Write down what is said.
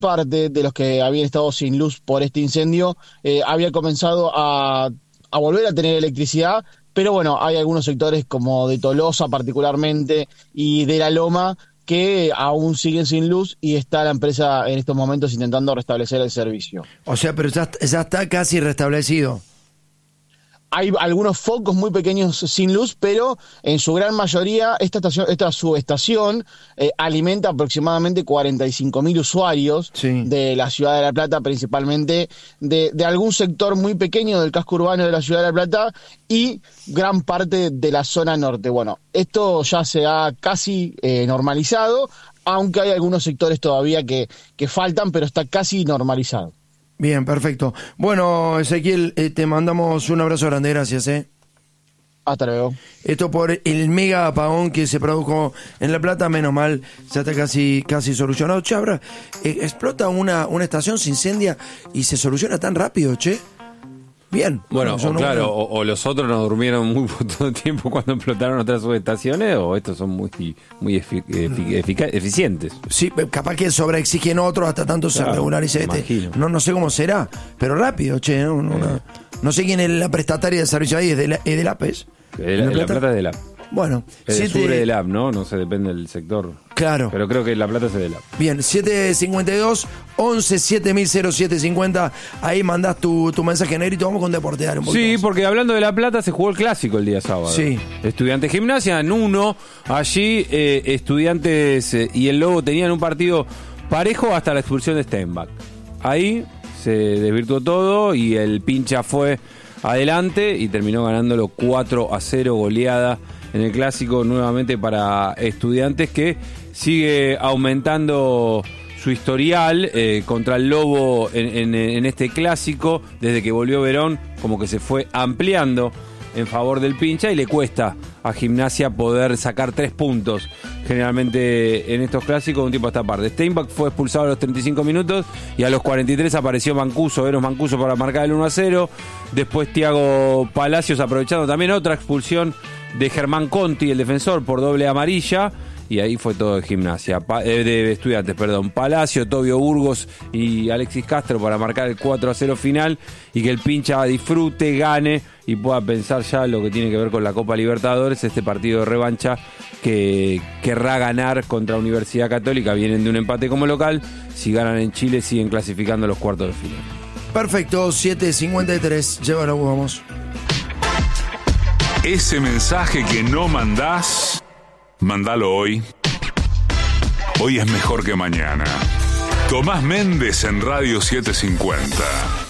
parte de los que habían estado sin luz por este incendio había comenzado a volver a tener electricidad, pero bueno, hay algunos sectores como de Tolosa particularmente y de La Loma que aún siguen sin luz y está la empresa en estos momentos intentando restablecer el servicio. O sea, pero ya está casi restablecido. Hay algunos focos muy pequeños sin luz, pero en su gran mayoría esta subestación alimenta aproximadamente 45.000 usuarios de la ciudad de La Plata, principalmente de algún sector muy pequeño del casco urbano de la ciudad de La Plata y gran parte de la zona norte. Bueno, esto ya se ha casi normalizado, aunque hay algunos sectores todavía que faltan, pero está casi normalizado. Bien, perfecto. Bueno, Ezequiel, te mandamos un abrazo grande, gracias. Hasta luego. Esto por el mega apagón que se produjo en La Plata, menos mal, ya está casi solucionado. Che, ahora explota una estación, se incendia y se soluciona tan rápido, che. Bien. Bueno, o los otros no durmieron muy poco tiempo cuando explotaron otras subestaciones, o estos son muy eficientes. Sí, capaz que sobreexigen otros hasta tanto se regularice No sé cómo será, pero rápido, che. No sé quién es la prestataria de servicio ahí, ¿es de la APES? La Plata es de la. Bueno, es de Sur de la, ¿no? No sé, depende del sector. Claro. Pero creo que La Plata es de la. Bien, 752 11 700750. Ahí mandás tu mensaje, Negrito. Vamos con deporte, dale un poquito. Sí, porque hablando de La Plata, se jugó el clásico el día sábado. Sí. Estudiantes Gimnasia en 1. Allí, Estudiantes y el Lobo tenían un partido parejo hasta la expulsión de Steinbach. Ahí se desvirtuó todo y el pincha fue adelante y terminó ganándolo 4-0, goleada en el clásico nuevamente para Estudiantes, que sigue aumentando su historial contra el Lobo en este clásico. Desde que volvió Verón, como que se fue ampliando en favor del pincha y le cuesta a Gimnasia poder sacar 3 puntos generalmente en estos clásicos de un tiempo a esta parte. Steinbach fue expulsado a los 35 minutos y a los 43 apareció Eros Mancuso para marcar el 1-0. Después Thiago Palacios aprovechando también otra expulsión de Germán Conti, el defensor, por doble amarilla. Y ahí fue todo de Gimnasia, de Estudiantes, perdón. Palacio, Tobio Burgos y Alexis Castro para marcar el 4-0 final y que el pincha disfrute, gane y pueda pensar ya lo que tiene que ver con la Copa Libertadores, este partido de revancha que querrá ganar contra Universidad Católica. Vienen de un empate como local, si ganan en Chile siguen clasificando los cuartos de final. Perfecto, 7:53, llévalo, vamos. Ese mensaje que no mandás, mándalo hoy. Hoy es mejor que mañana. Tomás Méndez en Radio 750.